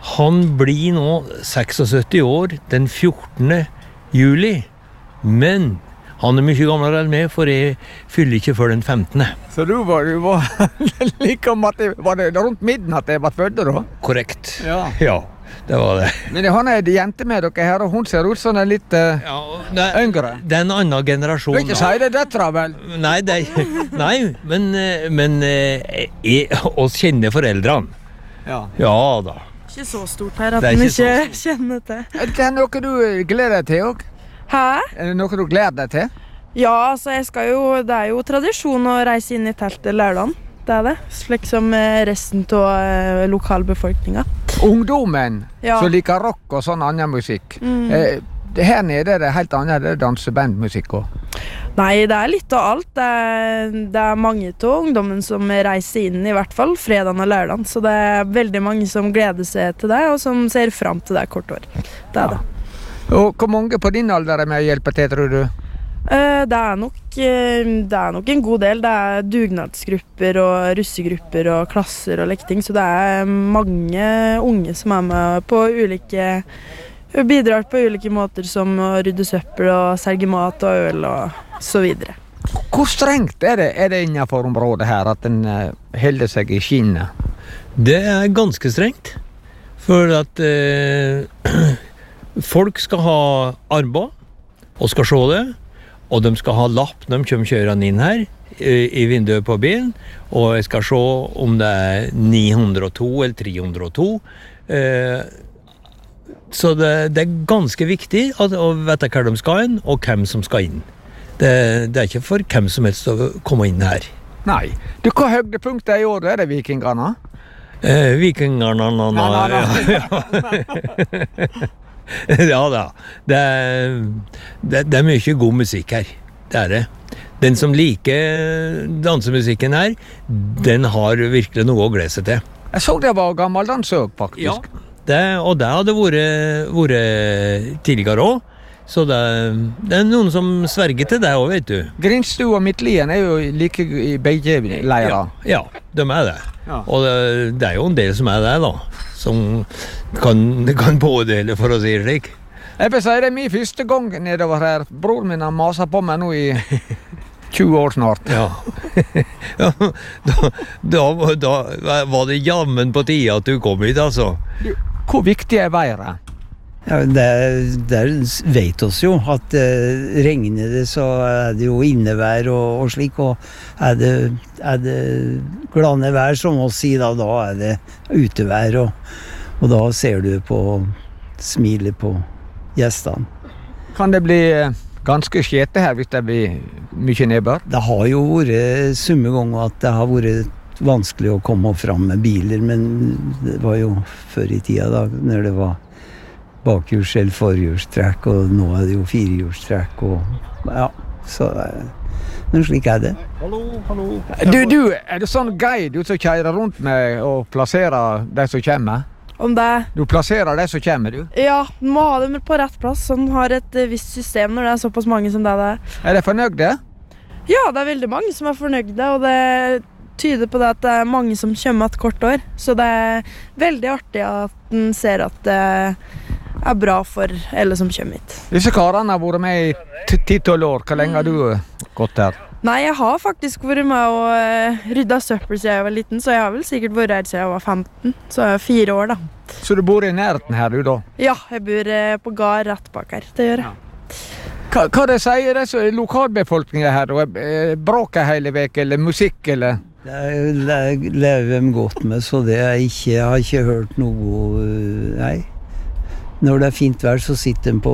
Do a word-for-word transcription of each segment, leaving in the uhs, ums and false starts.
Han blir nå syttiseks år den fjortende juli, men han er mye gamlere enn meg, for jeg fyller ikke før den femtende. Så du var, du var like om at det var det rundt midnatt jeg var født da? Korrekt. Ja. Ja, det var det. Men han er en jente med dere her, og hun ser ut som en litt uh, Ja, det, yngre. Det er en annen generasjon. Du vil ikke si det døtra, vel? Nei, det, nei men, men jeg, oss kjenner foreldrene. Ja. Ja da. Ikke så stort her at Det er man ikke ikke så kjenner til. Er det noe du gleder deg til også? Hæ? Er det noe du gleder deg til? Ja, altså jeg skal jo, det er jo tradisjon å reise inn i teltet lørdagen. Det er det, slik som resten av lokalbefolkningen. Ungdommen Ja. som liker rock og sånn annen musikk. Mm. Eh, det her nede er det helt annet, det er dansebandmusikk også. Nei, det er litt av alt. Det er, det er mange av ungdommen som reiser inn, i hvert fall fredagen og lørdagen. Så det er veldig mange som gleder seg til det, og som ser frem til det kort år. Det er Ja. det. Og hvor mange på din alder er med å hjelpe til, tror du? Eh, Det er, nok, eh, det er nok en god del. Det er dugnadsgrupper og russegrupper og klasser og lekting, så det er mange unge som er med på ulike bidrar på ulike måter, som å rydde søppel og selge mat og øl og så videre. Hvor strengt er det, er det innenfor området her at den uh, holder seg i skinnet? Det er ganske strengt, for at eh, folk skal ha arbeid, og skal se det, og de skal ha lapp når de kommer kjørende inn her, i, i vinduet på bilen, og jeg skal se om det er ni hundre og to eller tre hundre og to. Eh, så det, det er ganske viktig at, å vite hva de skal inn, og hvem som skal inn. Det, det er ikke for hvem som helst å komme inn her. Nei. Du, hva høydepunktet i år er det vikingene? Eh, vikingerne, na, na, Nei, nei, nei. ja. Ja da, det er, det, det er mye god musikk her, det er det. Den som liker dansemusikken her, den har virkelig noe å glede seg til. Jeg så det var gammeldans òg, faktisk. Det, og det hadde vært, vært tidligere også, så det, det er noen som sverger til det også, vet du. Grinstu og Midtlien er jo like i begge leirer. Ja, ja, de er det. Ja. Og det, det er jo en del som er det da, som kan, kan pådele, for å si det slik. Jeg vil si det er min første gang nedover her. Bror min har maset på meg nå i tjue år snart. Ja, ja da, da, da var det jammen på tida at du kom hit, altså. Du, hvor viktig er været? Ja, det, det vet oss jo at eh, regner det, så er det jo innevær og, og slik, og er det, er det glade vær, som oss sier da, da er det utevær, og, og da ser du på smilet på gjestene. Kan det bli eh, ganske skjete her hvis det blir mye nedbør? Det har jo vært summe ganger at det har vært vanskelig å komme fram med biler, men det var jo før i tida da, når det var bakhjuls- eller forhjulstrekk, og nå er det jo firehjulstrekk, og ja, så men slik er det. Hallo, hallo. Du, du, er du sånn guide du som kjører rundt med og plasserer de som kommer? Om det Du plasserer de som kommer, du? Ja, du må ha dem på rett plass, så den har et eh, visst system når det er såpass mange som det er det. Er de fornøyde? Ja, det er veldig mange som er fornøyde, og det tyder på det at det er mange som kommer et kort år. Så det er veldig artig at den ser at det er bra for alle som kommer hit. Disse karene har vært med i ti tolv år. Hvor lenge har du gått her? Nei, jeg har faktisk vært med og uh, rydda søppel siden jeg var liten, så jeg har vel sikkert vært her siden jeg var femten. Så jeg er fire år da. Så du bor i nærheten her, du da? Ja, jeg bor uh, på gard rett bak her. Det gjør jeg. Hva, hva det sier det så lokalbefolkningen her? Er bråket hele vek, eller musikk, eller? Det, det lever de godt med, så det er ikke, jeg har ikke hørt noe, nei. Når det er fint vær, så sitter de på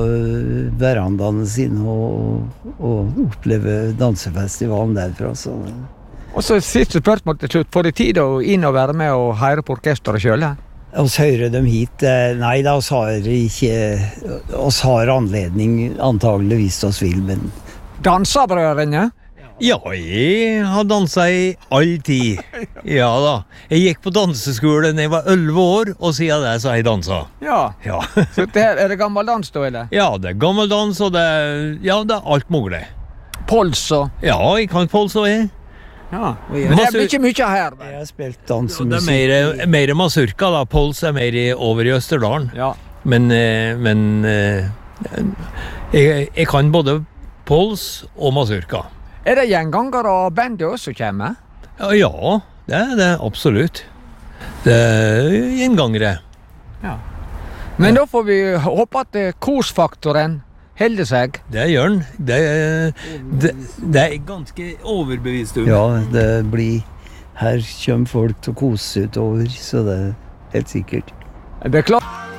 verandaene sine og, og opplever dansefestivalen derfra. Så. Og så siste spørsmål til slutt. Får de tid å inn og være med og høre på orkesteret selv? Oss hører dem hit. Nei, da oss har ikke, oss har anledning antageligvis oss vil, men... Dansabrødrene? Ja, jeg har danset i all tid. Ja da. Jeg gikk på danseskole da jeg var elleve år, og siden det så har jeg danset. Ja. Ja. Så det her, er det gammeldans da, eller? Ja, det er gammeldans, og det er, ja, det er alt mulig. Pols og... Ja, jeg kan pols og jeg. Ja. Og jeg, Men det Masur- blir ikke mye her. jeg vel? har spilt Det er dansemusikk. mer, mer mazurka, da. Pols er mer i, over i Østerdalen. Ja. Men, eh, men eh, jeg, jeg kan både pols og mazurka. Er det gjengangere og bandet også som kommer? Ja, ja, det er det absolutt. Det er gjengangere. Men da får vi håpe at eh, korsfaktoren holder seg. Det gjør den. Det, det, det er jeg ganske overbevist om. Ja, det blir Her kommer folk til å kose seg utover, så det er helt sikkert. Beklager.